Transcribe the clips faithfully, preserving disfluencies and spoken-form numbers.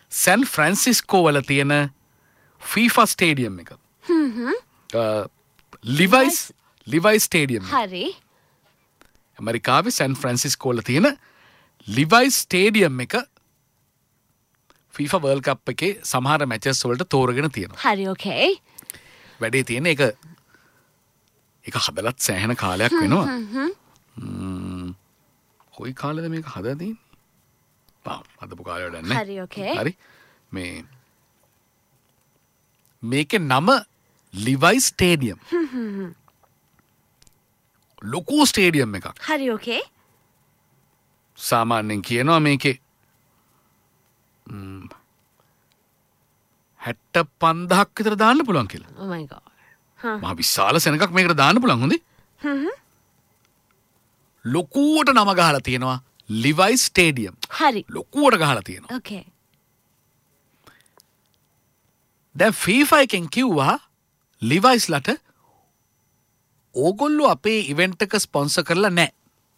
San Francisco වල තියෙන FIFA stadium එක. හ්ම්. ලිවයිස් ලිවයිස් ස්ටේඩියම්. හරි. ඇමරිකාවේ සැන් ෆ්‍රැන්සිස්කෝ වල තියෙන ලිවයිස් ස්ටේඩියම් එක FIFA World Cup එකේ සමහර මැචස් වලට තෝරගෙන තියෙනවා. හරි ඕකේ. වැඩේ තියෙන එක ඒක හදලත් සෑහෙන කාලයක් වෙනවා. හ්ම්. කොයි කාලෙද මේක හදලා තියෙන්නේ? ආ හදපු කාලේ වැඩක් නැහැ. හරි ඕකේ. හරි. මේ මේකේ නම ලිවයිස් ස්ටේඩියම්. ලොකු ස්ටේඩියම් එකක්. හරි ඕකේ. සාමාන්‍යයෙන් කියනවා මේකේ හැට්ට පන්දහක් විතර දාන්න පුළුවන් කියලා. Oh my god. මහ විශාල සෙනඟක් මේකට දාන්න පුළුවන් හොඳේ. හ්ම්. ලොකුවට නම ගහලා තියෙනවා ලිවයිස් ස්ටේඩියම්. හරි. ලොකුවට ගහලා තියෙනවා. ඕකේ. දැන් FIFA එකෙන් කිව්වා ලිවයිස්ලට ඕගොල්ලෝ අපේ ඉවෙන්ට් එක ස්පොන්සර් කරලා නැහැ.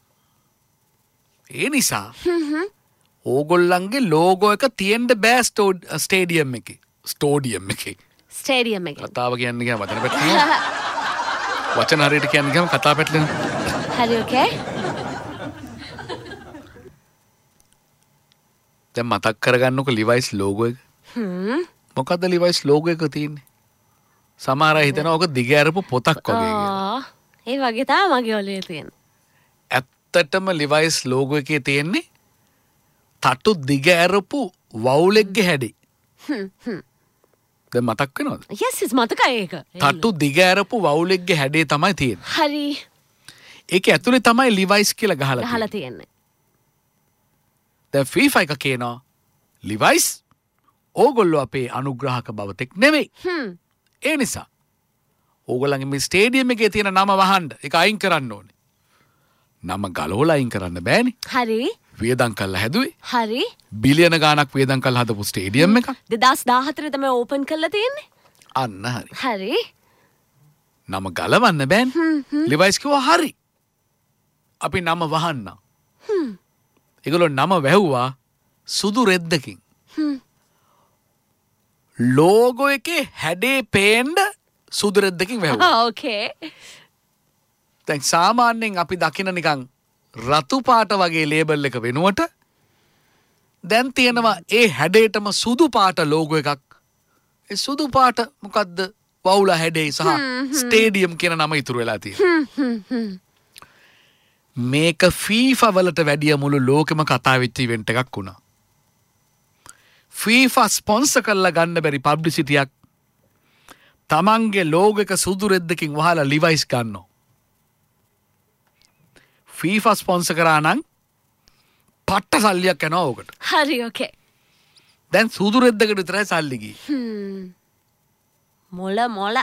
ඒ නිසා ඕගොල්ලන්ගේ ලෝගෝ එක තියෙන්න බෑ ස්ටේඩියම් එකේ. ස්ටෝඩියම් එකේ. ස්ටේඩියම් එකේ. කතාව කියන්නේ ගියාම වචන පැටලෙනවා. වචන හරියට කියන්නේ ගියාම කතාව පැටලෙනවා. හරි ඕකේ. දැන් මතක් කරගන්නකො ලිවයිස් ලෝගෝ එක. හ්ම්. මොකද්ද ලිවයිස් ලෝගෝ එක තියෙන්නේ? සමහර අය හිතනවා ඔක දිග ඇරපු පොතක් වගේ කියලා. ආ ඒ වගේ තමයි මගේ ඔලේ තියෙන්නේ. ඇත්තටම ලිවයිස් ලෝගෝ එකේ තියෙන්නේ තටු දිග ඇරපු වවුලෙක්ගේ හැඩේ. හ්ම් හ්ම්. දැන් මතක් වෙනවද? yes yes මතකයි ඒක. තටු දිග ඇරපු වවුලෙක්ගේ හැඩේ තමයි තියෙන්නේ. හරි. ඒක ඇතුලේ තමයි ලිවයිස් කියලා ගහලා තියෙන්නේ. ගහලා තියෙන්නේ. දැන් FIFA එක කියනවා ලිවයිස් ඕගොල්ලෝ අපේ අනුග්‍රහක බවතෙක් නෙවෙයි. හ්ම්. ඒ නිසා ඕගොල්ලන්ගේ මේ ස්ටේඩියම් එකේ තියෙන නම වහන්න ඒක අයින් කරන්න ඕනේ. නම ගලවලා අයින් කරන්න බෑනේ. හරි. වියදම් කරලා හැදුවේ. හරි. බිලියන ගාණක් වියදම් කරලා හදපු ස්ටේඩියම් එකක්. දෙදාස් දාහතර තමයි ඕපන් කරලා තියෙන්නේ. අන්න හරි. හරි. නම ගලවන්න බෑනේ. ලිවයිස් කිව්වා හරි. අපි නම වහන්න. හ්ම්. ඒගොල්ලෝ නම වැහුවා සුදු රෙද්දකින්. හ්ම්. ලෝගෝ එකේ හැඩේ පේන්න සුදු රෙද්දකින් වැහුවා. ඕකේ. දැන් සාමාන්‍යයෙන් අපි දකින නිකන් රතු පාට වගේ ලේබල් එක වෙනුවට දැන් තියෙනවා ඒ හැඩේටම සුදු පාට ලෝගෝ එකක්. ඒ සුදු පාට මොකද්ද? වවුලා හැඩේ සහ ස්ටේඩියම් කියන නම ඉතුරු වෙලා තියෙනවා. මේක FIFA වලට වැඩිය මුළු ලෝකෙම කතා වෙච්ච ඉවෙන්ට් එකක් වුණා. FIFA ස්පොන්සර් කරලා ගන්න බැරි පබ්ලිසිටියක් තමන්ගේ ලෝගෝ එක සුදු රෙද්දකින් වහලා ලිවයිස් ගන්නවා. FIFA ස්පොන්සර් කරා නම් පට්ට සල්ලියක් යනවා ඕකට. හරි ඕකේ. දැන් සුදු රෙද්දකට විතරයි සල්ලි ගියේ. හ්ම්. මොල මොල.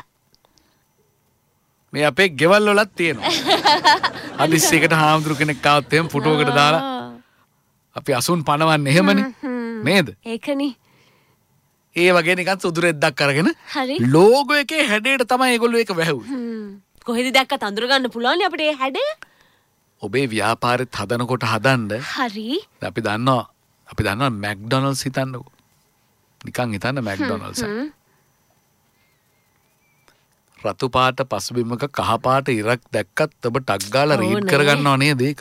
මේ අපේ ගෙවල් වලත් තියෙනවා. හදිස්සියකට හාමුදුරු කෙනෙක් ආවොත් එහෙම ෆොටෝ එකට දාලා අපි අසුන් පනවන්නේ එහෙමනේ. නේද? ඒකනේ. ඒ වගේ නිකන් සුදු රෙද්දක් අරගෙන හරි. ලෝගෝ එකේ හැඩයට තමයි ඒගොල්ලෝ ඒක වැහුවේ. හ්ම්. කොහෙද දැක්කත් අඳුර ගන්න පුළුවන් අපිට මේ හැඩය? ඔබේ ව්‍යාපාරෙත් හදනකොට හදන්න. හරි. අපි දන්නවා අපි දන්නවා මැක්ඩොනල්ඩ්ස් හිතන්නකෝ. නිකන් හිතන්න මැක්ඩොනල්ඩ්ස්. රතු පාට පසුබිමක කහ පාට ඉරක් දැක්කත් ඔබ ටක් ගාලා රීඩ් කරගන්නව නේද ඒක?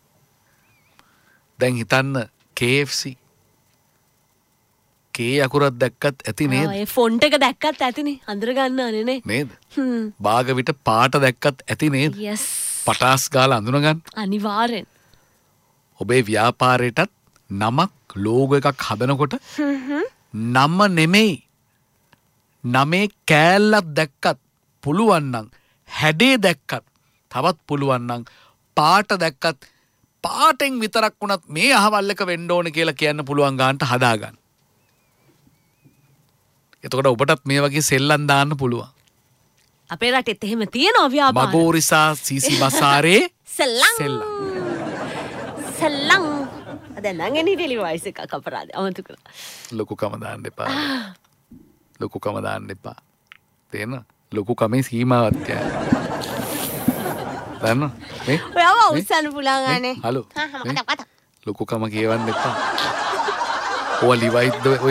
දැන් හිතන්න K F C. K අකුරක් දැක්කත් ඇති නේද? ආ ඒ ෆොන්ට් එක දැක්කත් ඇතිනේ. අඳුර ගන්නවනේ නේ. නේද? හ්ම්. බාග විට පාට දැක්කත් ඇති නේද? yes. පටාස් ගාලා අඳුන ගන්න. අනිවාර්යෙන්. ඔබේ ව්‍යාපාරයටත් නමක් ලෝගෝ එකක් හදනකොට නම නෙමෙයි. නමේ කෑල්ලක් දැක්කත් පුළුවන් නම් හැඩේ දැක්කත් තවත් පුළුවන් නම් පාට දැක්කත් පාටෙන් විතරක් වුණත් මේ අහවල් එක වෙන්න ඕනේ කියලා කියන්න පුළුවන් ගන්නට හදාගන්න. එතකොට ඔබටත් මේ වගේ සෙල්ලම් දාන්න පුළුවන්. අපේ රටෙත් එහෙම තියෙනවා ව්‍යාපාර. මගෝරිසා සීසි බසාරේ සෙල්ලම්. සෙල්ලම්. සෙල්ලම්. දැන් නම් එනි ඩෙලිවයිස් එකක් අපරාධ අමතක කළා. ලොකුකම දාන්න එපා. ලොකුකම දාන්න එපා. තේන ලොකු කමේ සීමාවක් තියෙනවා. දන්නව? මේ ඔයාව උස්සන්න පුළුවන් ආනේ. හලෝ. හා හා මට මට. ලොකුකම කියවන්න එපා. ඔය ලිවයිස්ද